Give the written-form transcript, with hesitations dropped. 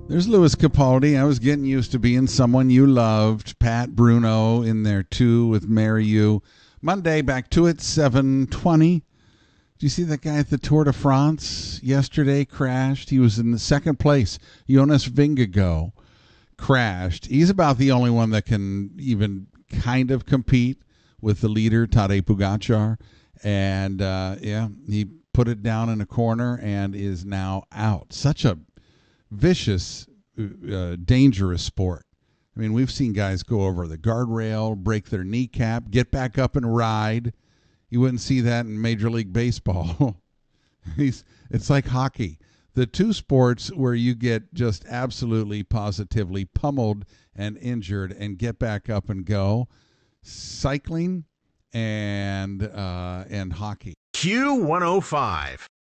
There's Louis Capaldi. I was getting used to being someone you loved. Pat Bruno in there too with Marry You. Monday, back to it, 7:20. Do you see that guy at the Tour de France yesterday crashed? He was in the second place. Jonas Vingegaard crashed. He's about the only one that can even kind of compete with the leader, Tadej Pogacar. And, he put it down in a corner and is now out. Such a vicious, dangerous sport. I mean, we've seen guys go over the guardrail, break their kneecap, get back up and ride. You wouldn't see that in Major League Baseball. It's like hockey. The two sports where you get just absolutely, positively pummeled and injured and get back up and go, cycling and hockey. Q105.